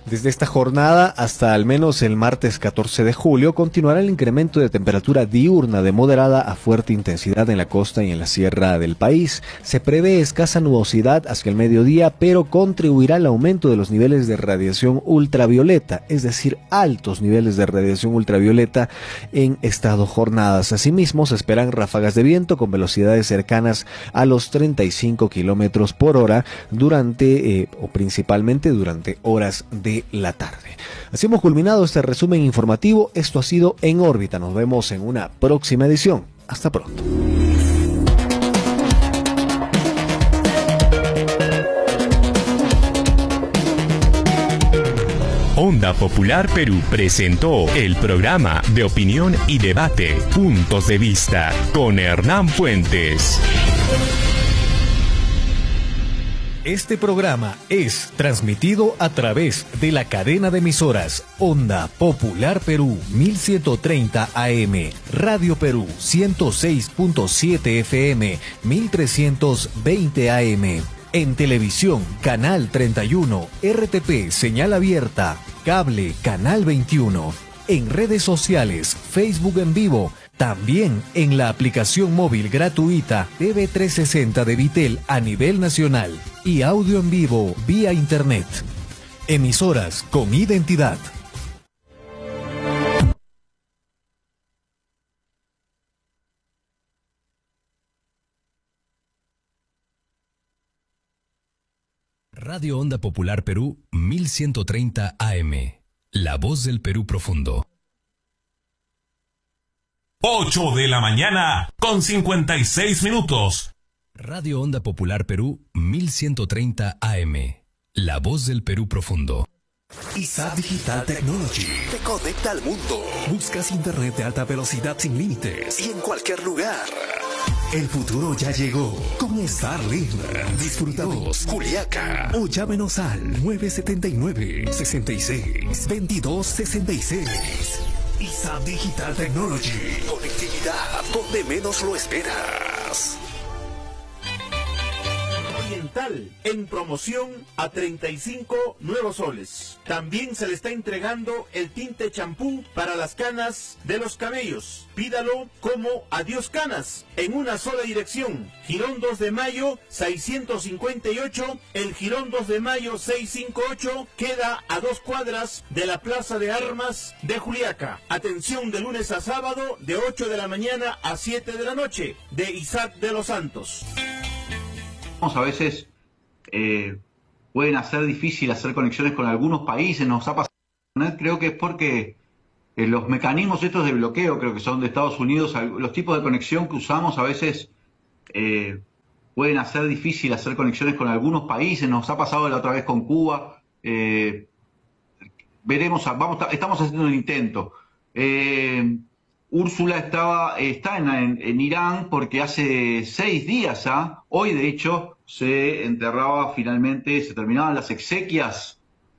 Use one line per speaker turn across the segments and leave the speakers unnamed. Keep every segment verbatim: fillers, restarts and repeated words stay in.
Desde esta jornada hasta al menos el martes catorce de julio continuará el incremento de temperatura diurna de moderada a fuerte intensidad en la costa y en la sierra del país. Se prevé escasa nubosidad hacia el mediodía, pero contribuirá al aumento de los niveles de radiación ultravioleta, es decir, altos niveles de radiación ultravioleta en estas jornadas. Asimismo, se esperan ráfagas de viento con velocidades cercanas a los treinta y cinco kilómetros por hora durante eh, o principalmente durante horas de la tarde. Así hemos culminado este resumen informativo. Esto ha sido En órbita. Nos vemos en una próxima edición. Hasta pronto.
Onda Popular Perú presentó el programa de opinión y debate Puntos de Vista con Hernán Fuentes.
Este programa es transmitido a través de la cadena de emisoras Onda Popular Perú mil ciento treinta A M, Radio Perú ciento seis punto siete F M, mil trescientos veinte A M. En televisión, Canal treinta y uno, R T P Señal Abierta, Cable Canal veintiuno. En redes sociales, Facebook en vivo, también en la aplicación móvil gratuita T V trescientos sesenta de Vitel a nivel nacional y audio en vivo vía internet. Emisoras con identidad.
Radio Onda Popular Perú mil ciento treinta A M. La voz del Perú profundo.
ocho de la mañana con cincuenta y seis minutos.
Radio Onda Popular Perú mil ciento treinta A M. La voz del Perú profundo.
I S A Digital Technology te conecta al mundo. Buscas internet de alta velocidad sin límites y en cualquier lugar. El futuro ya llegó con Starlink. Disfrútanos, Juliaca. O llámenos al nueve siete nueve, seis seis, veintidós sesenta y seis. I S A Digital Technology. Conectividad donde menos lo esperas.
Oriental en promoción a treinta y cinco nuevos soles. También se le está entregando el tinte champú para las canas de los cabellos. Pídalo como Adiós Canas en una sola dirección. Girón dos de mayo seiscientos cincuenta y ocho. El Girón dos de mayo seiscientos cincuenta y ocho queda a dos cuadras de la Plaza de Armas de Juliaca. Atención de lunes a sábado de ocho de la mañana a siete de la noche. De Isaac de los Santos.
A veces eh, pueden hacer difícil hacer conexiones con algunos países, nos ha pasado, creo que es porque eh, los mecanismos estos de bloqueo, creo que son de Estados Unidos, los tipos de conexión que usamos a veces eh, pueden hacer difícil hacer conexiones con algunos países, nos ha pasado la otra vez con Cuba, eh, veremos, vamos, estamos haciendo un intento. Eh, Úrsula estaba, está en, en, en Irán porque hace seis días, ¿ah? Hoy de hecho se enterraba finalmente, se terminaban las exequias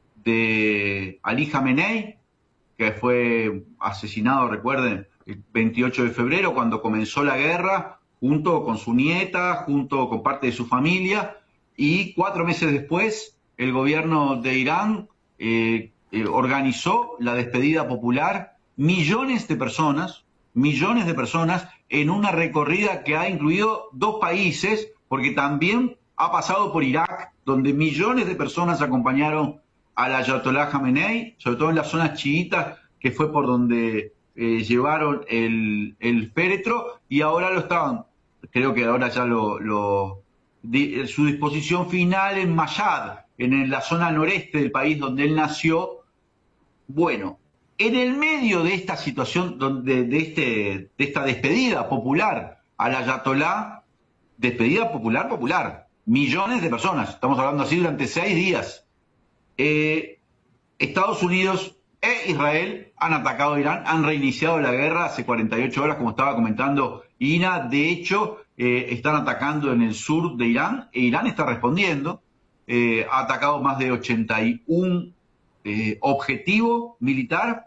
de Ali Khamenei, que fue asesinado, recuerden, el veintiocho de febrero cuando comenzó la guerra, junto con su nieta, junto con parte de su familia, y cuatro meses después el gobierno de Irán eh, eh, organizó la despedida popular. Millones de personas, millones de personas en una recorrida que ha incluido dos países, porque también ha pasado por Irak, donde millones de personas acompañaron al Ayatollah Khamenei, sobre todo en las zonas chiitas, que fue por donde eh, llevaron el, el féretro, y ahora lo estaban, creo que ahora ya lo, lo di, su disposición final en Mashhad, en la zona noreste del país donde él nació. Bueno, en el medio de esta situación, donde, de, este, de esta despedida popular al Ayatollah, despedida popular, popular, millones de personas, estamos hablando así durante seis días, eh, Estados Unidos e Israel han atacado a Irán, han reiniciado la guerra hace cuarenta y ocho horas, como estaba comentando Ina. De hecho, eh, están atacando en el sur de Irán, e Irán está respondiendo, eh, ha atacado más de ochenta y uno Eh, objetivo militar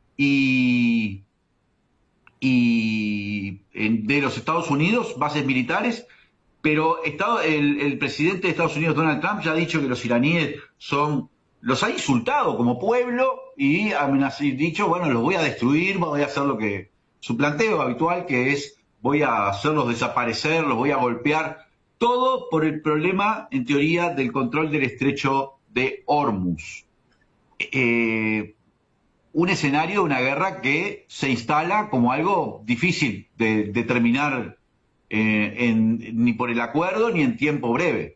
y, y en, de los Estados Unidos, bases militares, pero estado, el, el presidente de Estados Unidos, Donald Trump, ya ha dicho que los iraníes son los ha insultado como pueblo y ha dicho, bueno, los voy a destruir, voy a hacer lo que, su planteo habitual, que es voy a hacerlos desaparecer, los voy a golpear, todo por el problema, en teoría, del control del estrecho de Hormuz. Eh, un escenario, una guerra que se instala como algo difícil de, de terminar eh, en, ni por el acuerdo ni en tiempo breve.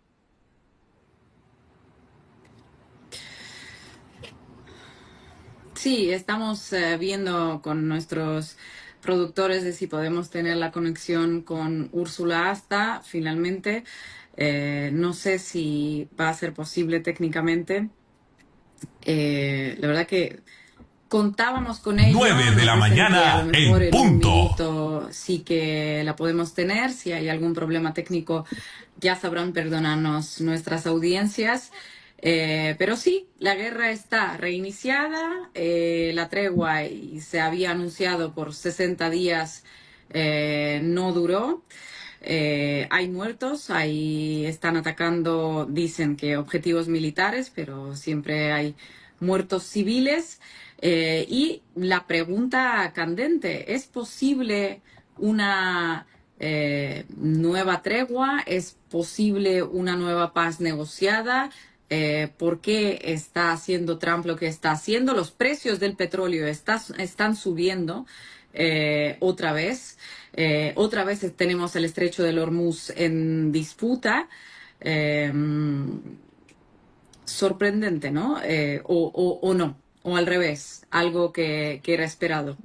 Sí, estamos eh, viendo con nuestros productores de si podemos tener la conexión con Úrsula Asta finalmente. Eh, no sé si va a ser posible técnicamente. Eh, la verdad que contábamos con ella.
nueve de la mañana en punto.
En un minuto sí que la podemos tener. Si hay algún problema técnico, ya sabrán perdonarnos nuestras audiencias. Eh, pero sí, la guerra está reiniciada, eh, la tregua y se había anunciado por sesenta días, eh, no duró. Eh, hay muertos, hay, están atacando, dicen que objetivos militares, pero siempre hay muertos civiles. Eh, y la pregunta candente, ¿es posible una eh, nueva tregua? ¿Es posible una nueva paz negociada? Eh, ¿Por qué está haciendo Trump lo que está haciendo? Los precios del petróleo está, están subiendo eh, otra vez. Eh, otra vez tenemos el estrecho del Hormuz en disputa. Eh, sorprendente, ¿no? Eh, o, o, o no, o al revés, algo que, que era esperado.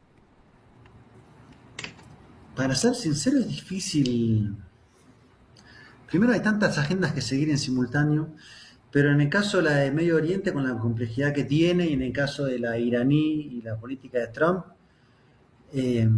Para ser sincero, es difícil. Primero, hay tantas agendas que seguir en simultáneo. Pero en el caso de la de Medio Oriente, con la complejidad que tiene, y en el caso de la iraní y la política de Trump, eh,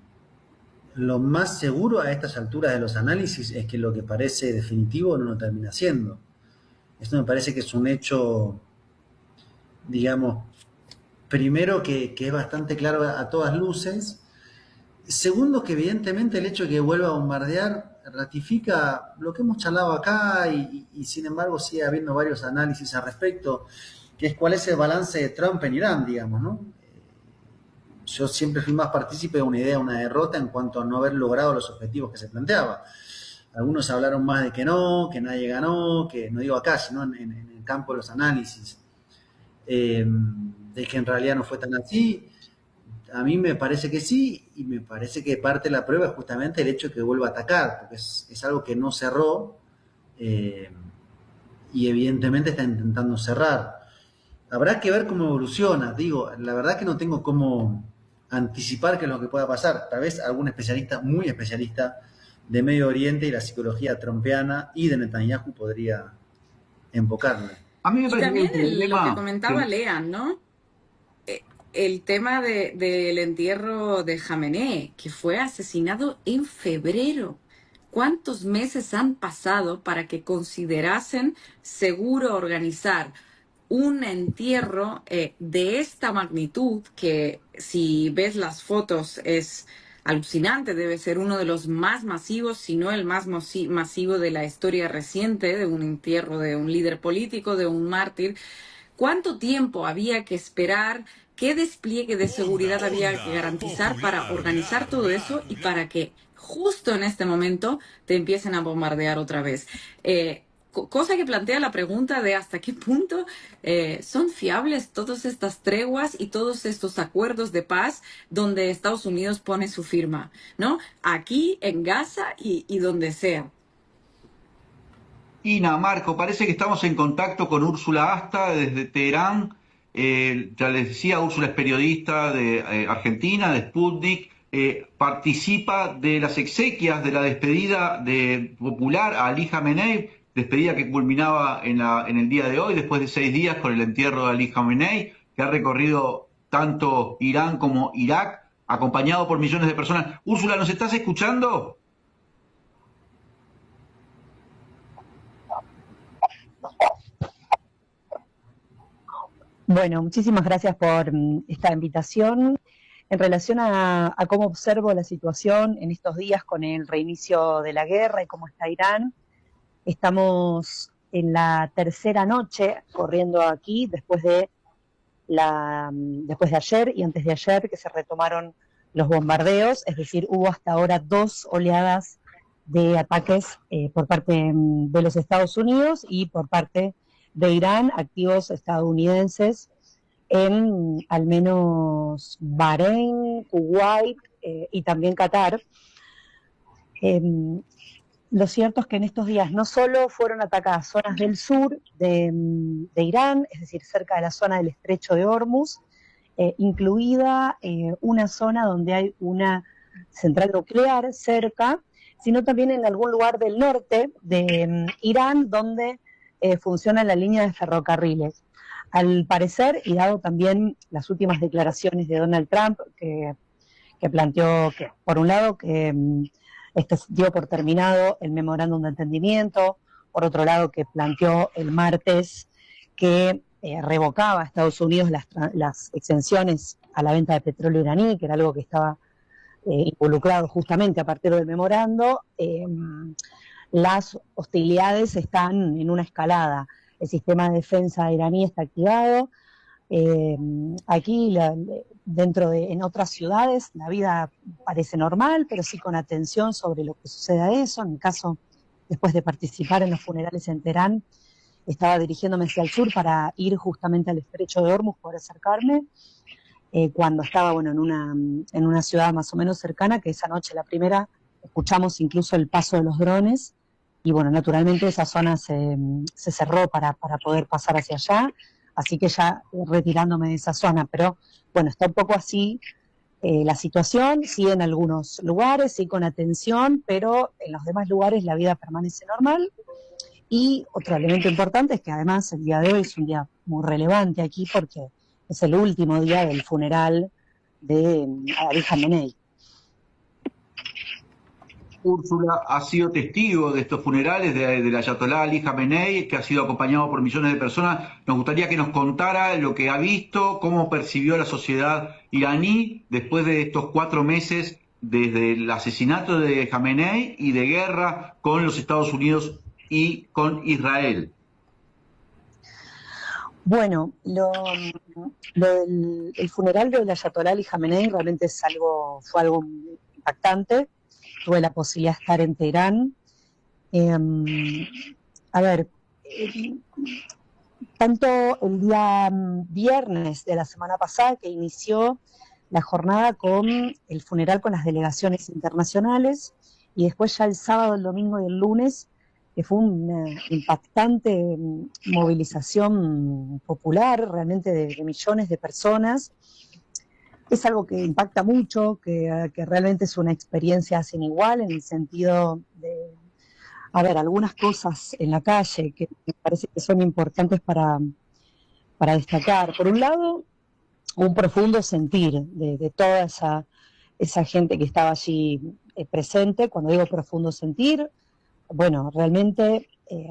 lo más seguro a estas alturas de los análisis es que lo que parece definitivo no lo termina siendo. Esto me parece que es un hecho, digamos, primero que, que es bastante claro a, a todas luces. Segundo, que evidentemente el hecho de que vuelva a bombardear ratifica lo que hemos charlado acá y, y, y sin embargo sigue habiendo varios análisis al respecto, que es cuál es el balance de Trump en Irán, digamos, ¿no? Yo siempre fui más partícipe de una idea, una derrota en cuanto a no haber logrado los objetivos que se planteaba. Algunos hablaron más de que no, que nadie ganó, que no digo acá, sino en, en, en el campo de los análisis, eh, de que en realidad no fue tan así. A mí me parece que sí, y me parece que parte de la prueba es justamente el hecho de que vuelva a atacar, porque es, es algo que no cerró eh, y evidentemente está intentando cerrar. Habrá que ver cómo evoluciona. Digo, la verdad que no tengo cómo anticipar qué es lo que pueda pasar. Tal vez algún especialista, muy especialista de Medio Oriente y la psicología trumpiana y de Netanyahu podría enfocarme.
A mí me parece y también que el, lo que comentaba que... Lean, ¿no? El tema de, del entierro de Jamenei, que fue asesinado en febrero. ¿Cuántos meses han pasado para que considerasen seguro organizar un entierro eh, de esta magnitud? Que si ves las fotos es alucinante, debe ser uno de los más masivos, si no el más masivo de la historia reciente, de un entierro de un líder político, de un mártir. ¿Cuánto tiempo había que esperar? ¿Qué despliegue de seguridad había que garantizar para organizar todo eso y para que justo en este momento te empiecen a bombardear otra vez? Eh, cosa que plantea la pregunta de hasta qué punto eh, son fiables todas estas treguas y todos estos acuerdos de paz donde Estados Unidos pone su firma, ¿no? Aquí, en Gaza y, y donde sea.
Ina, Marco, parece que estamos en contacto con Úrsula Asta desde Teherán. Eh, ya les decía, Úrsula es periodista de eh, Argentina, de Sputnik, eh, participa de las exequias de la despedida de popular a Ali Jamenei, despedida que culminaba en, la, en el día de hoy, después de seis días con el entierro de Ali Jamenei, que ha recorrido tanto Irán como Irak, acompañado por millones de personas. Úrsula, ¿nos estás escuchando?
Bueno, muchísimas gracias por esta invitación. En relación a, a cómo observo la situación en estos días con el reinicio de la guerra y cómo está Irán, estamos en la tercera noche corriendo aquí, después de la después de ayer y antes de ayer que se retomaron los bombardeos, es decir, hubo hasta ahora dos oleadas de ataques eh, por parte de los Estados Unidos y por parte de Irán, activos estadounidenses en al menos Bahrein, Kuwait eh, y también Qatar. Eh, lo cierto es que en estos días no solo fueron atacadas zonas del sur de, de Irán, es decir, cerca de la zona del estrecho de Hormuz, eh, incluida eh, una zona donde hay una central nuclear cerca, sino también en algún lugar del norte de um, Irán, donde eh, funciona la línea de ferrocarriles. Al parecer, y dado también las últimas declaraciones de Donald Trump, que, que planteó que, por un lado, que um, este dio por terminado el memorándum de entendimiento, por otro lado, que planteó el martes que eh, revocaba a Estados Unidos las, las exenciones a la venta de petróleo iraní, que era algo que estaba Eh, involucrados justamente a partir del memorando, eh, las hostilidades están en una escalada. El sistema de defensa iraní está activado. Eh, aquí, la, dentro de, en otras ciudades, la vida parece normal, pero sí con atención sobre lo que sucede a eso. En mi caso, después de participar en los funerales en Teherán, estaba dirigiéndome hacia el sur para ir justamente al estrecho de Hormuz, poder acercarme. Eh, cuando estaba bueno en una en una ciudad más o menos cercana, que esa noche, la primera, escuchamos incluso el paso de los drones, y bueno, naturalmente esa zona se, se cerró para, para poder pasar hacia allá, así que ya retirándome de esa zona, pero bueno, está un poco así eh, la situación, sí en algunos lugares, sí con atención, pero en los demás lugares la vida permanece normal. Y otro elemento importante es que además el día de hoy es un día muy relevante aquí porque es el último día del funeral de Ali Khamenei.
Úrsula ha sido testigo de estos funerales de, del Ayatolá Ali Khamenei, que ha sido acompañado por millones de personas. Nos gustaría que nos contara lo que ha visto, cómo percibió la sociedad iraní después de estos cuatro meses desde el asesinato de Khamenei y de guerra con los Estados Unidos y con Israel.
Bueno, lo, lo del, el funeral del Ayatolá Ali Khamenei realmente es algo, fue algo impactante. Tuve la posibilidad de estar en Teherán. Eh, a ver, eh, tanto el día viernes de la semana pasada, que inició la jornada con el funeral con las delegaciones internacionales, y después ya el sábado, el domingo y el lunes, que fue una impactante movilización popular, realmente de, de millones de personas. Es algo que impacta mucho, que, que realmente es una experiencia sin igual, en el sentido de, a ver, algunas cosas en la calle que me parece que son importantes para, para destacar. Por un lado, un profundo sentir de, de toda esa, esa gente que estaba allí eh, presente. Cuando digo profundo sentir, bueno, realmente eh,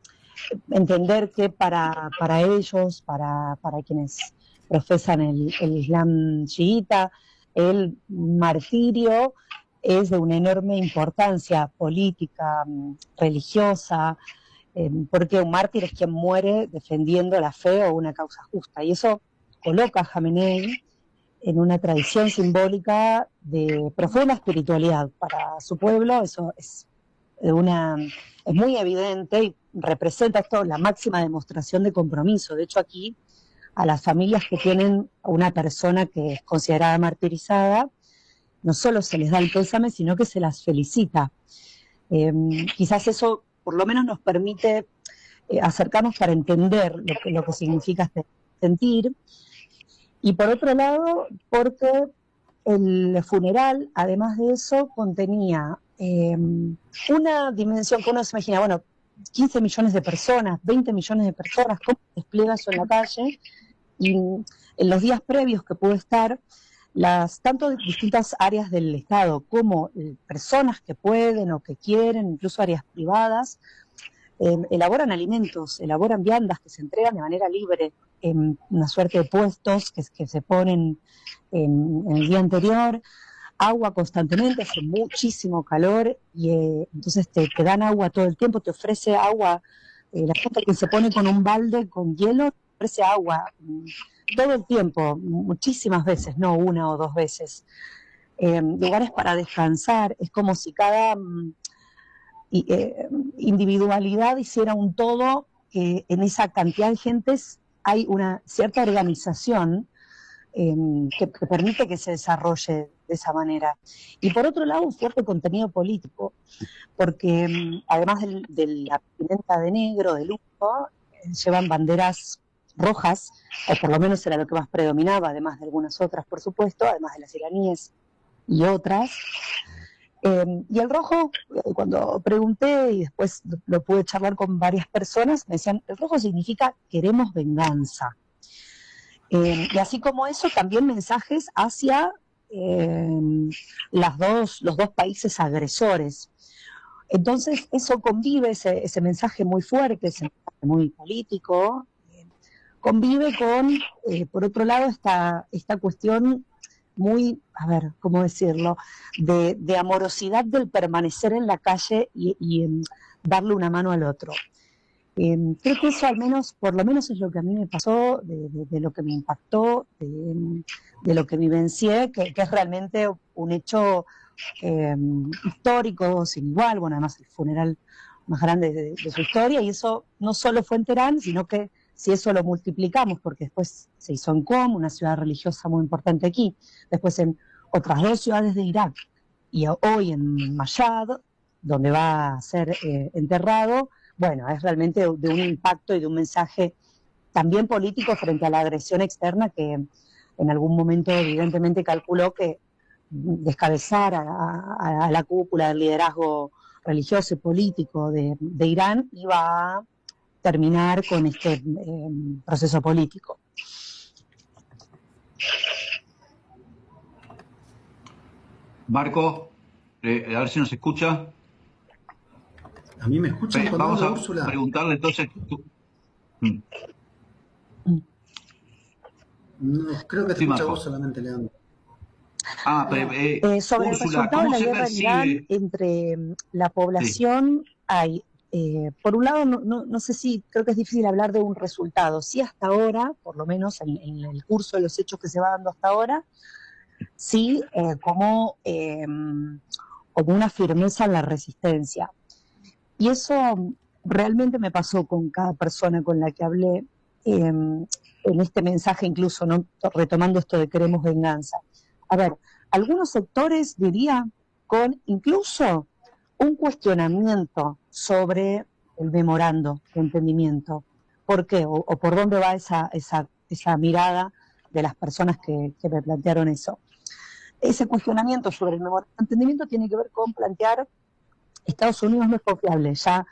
entender que para, para ellos, para, para quienes profesan el, el Islam chiita, el martirio es de una enorme importancia política, religiosa, eh, porque un mártir es quien muere defendiendo la fe o una causa justa, y eso coloca a Khamenei en una tradición simbólica de profunda espiritualidad para su pueblo. Eso es una es muy evidente y representa esto la máxima demostración de compromiso. De hecho, aquí a las familias que tienen a una persona que es considerada martirizada, no solo se les da el pésame, sino que se las felicita. Eh, quizás eso por lo menos nos permite eh, acercarnos para entender lo que, lo que significa este sentir. Y por otro lado, porque el funeral, además de eso, contenía eh, una dimensión que uno se imagina, bueno, quince millones de personas, veinte millones de personas, ¿cómo se despliega eso en la calle? Y en los días previos que pude estar, las tanto distintas áreas del Estado como eh, personas que pueden o que quieren, incluso áreas privadas, eh, elaboran alimentos, elaboran viandas que se entregan de manera libre en una suerte de puestos que, que se ponen en, en el día anterior, agua constantemente, hace muchísimo calor y eh, entonces te, te dan agua todo el tiempo, te ofrece agua Eh, la gente que se pone con un balde con hielo ofrece agua mm, todo el tiempo, muchísimas veces, no una o dos veces. Eh, lugares para descansar, es como si cada mm, y, eh, individualidad hiciera un todo, que en esa cantidad de gentes hay una cierta organización eh, que, que permite que se desarrolle de esa manera. Y por otro lado, un fuerte contenido político, porque mm, además del, de la vestimenta de negro, de lujo, eh, llevan banderas rojas, o por lo menos era lo que más predominaba, además de algunas otras, por supuesto, además de las iraníes y otras. Eh, y el rojo, eh, cuando pregunté y después lo, lo pude charlar con varias personas, me decían, el rojo significa queremos venganza. Eh, y así como eso, también mensajes hacia eh, las dos, los dos países agresores. Entonces, eso convive, ese, ese mensaje muy fuerte, ese mensaje muy político, eh, convive con, eh, por otro lado, esta, esta cuestión muy, a ver, ¿cómo decirlo?, de, de amorosidad del permanecer en la calle y, y um, darle una mano al otro. Eh, creo que eso al menos, por lo menos es lo que a mí me pasó, de, de, de lo que me impactó, de, de lo que vivencié, que, que es realmente un hecho eh, histórico, sin igual, bueno, además el funeral más grande de, de su historia, y eso no solo fue en Teherán, sino que si eso lo multiplicamos, porque después se hizo en Qom, una ciudad religiosa muy importante aquí, después en otras dos ciudades de Irak, y hoy en Mashhad, donde va a ser eh, enterrado, bueno, es realmente de un impacto y de un mensaje también político frente a la agresión externa que en algún momento evidentemente calculó que descabezar a, a, a la cúpula del liderazgo religioso y político de, de Irán iba a terminar con este eh, proceso político.
Marco, eh, a ver si nos escucha.
¿A mí me escuchan?
Eh, vamos a
Úrsula?
preguntarle entonces. Tú... Mm.
No, creo que te
Sí,
escucha
Marco.
vos solamente, Leandro.
Ah, pero, eh,
Eh, sobre
Úrsula,
el resultado de
¿cómo
la
se
guerra en Irán,
percibe?
entre mm, la población, sí. hay, eh, por un lado, no, no, no sé si, creo que es difícil hablar de un resultado. Sí, hasta ahora, por lo menos en, en el curso de los hechos que se va dando hasta ahora, sí, eh, como, eh, como una firmeza en la resistencia. Y eso realmente me pasó con cada persona con la que hablé, eh, en este mensaje incluso, ¿no?, retomando esto de queremos venganza. A ver, algunos sectores, diría, con incluso un cuestionamiento sobre el memorando de entendimiento. ¿Por qué? O, o por dónde va esa, esa, esa mirada de las personas que, que me plantearon eso. Ese cuestionamiento sobre el memorando de entendimiento tiene que ver con plantear Estados Unidos no es confiable, ya